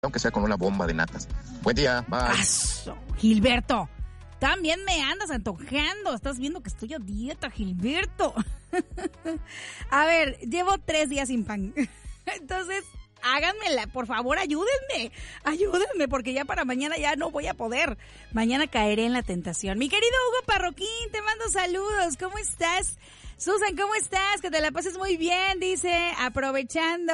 aunque sea con una bomba de natas. Buen día, bye. ¡Aso! Gilberto, también me andas antojando. Estás viendo que estoy a dieta, Gilberto. A ver, llevo 3 días sin pan. Entonces, háganmela, por favor, ayúdenme, porque ya para mañana ya no voy a poder. Mañana caeré en la tentación. Mi querido Hugo Parroquín, te mando saludos. ¿Cómo estás? Susan, ¿cómo estás? Que te la pases muy bien, dice, aprovechando.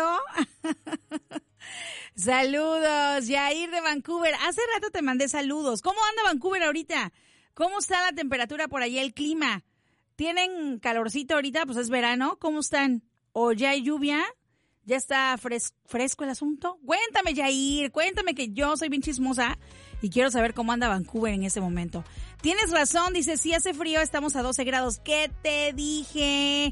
Saludos, Yair de Vancouver. Hace rato te mandé saludos. ¿Cómo anda Vancouver ahorita? ¿Cómo está la temperatura por allá, el clima? ¿Tienen calorcito ahorita? Pues es verano. ¿Cómo están? ¿O ya hay lluvia? ¿Ya está fresco el asunto? Cuéntame, Yair, cuéntame, que yo soy bien chismosa y quiero saber cómo anda Vancouver en ese momento. Tienes razón, dice, sí hace frío, estamos a 12 grados. ¿Qué te dije?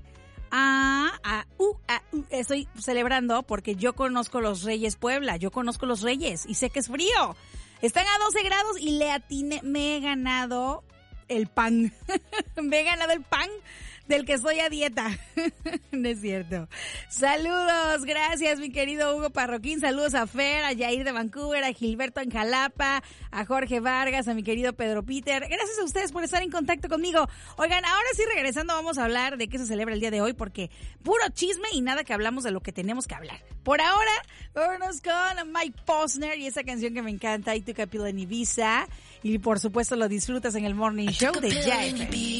Estoy celebrando porque yo conozco los Reyes Puebla, yo conozco los Reyes y sé que es frío. Están a 12 grados y le atiné, me he ganado el pan. Me he ganado el pan del que estoy a dieta. No es cierto. Saludos, gracias mi querido Hugo Parroquín, saludos a Fer, a Yair de Vancouver, a Gilberto en Jalapa, a Jorge Vargas, a mi querido Pedro Peter. Gracias a ustedes por estar en contacto conmigo. Oigan, ahora sí, regresando, vamos a hablar de qué se celebra el día de hoy, porque puro chisme y nada que hablamos de lo que tenemos que hablar. Por ahora, vámonos con Mike Posner y esa canción que me encanta, I Took a Pill in Ibiza, y por supuesto lo disfrutas en el Morning Show de Ya FM.